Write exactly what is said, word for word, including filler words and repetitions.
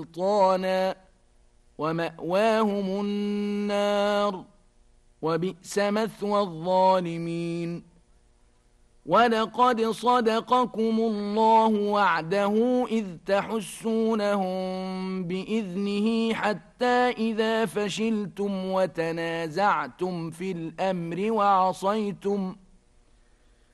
سلطانا ومأواهم النار وبئس مثوى الظالمين. ولقد صدقكم الله وعده إذ تحسونهم بإذنه حتى إذا فشلتم وتنازعتم في الأمر وعصيتم